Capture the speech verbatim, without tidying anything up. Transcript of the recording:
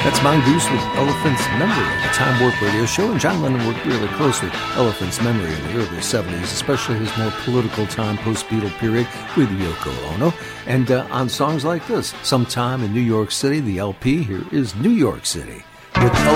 That's Mongoose with Elephant's Memory on the Time Warp Radio Show, and John Lennon worked really closely with Elephant's Memory in the early seventies, especially his more political time post-Beatle period with Yoko Ono. And uh, on songs like this, Sometime in New York City, the L P, here is New York City.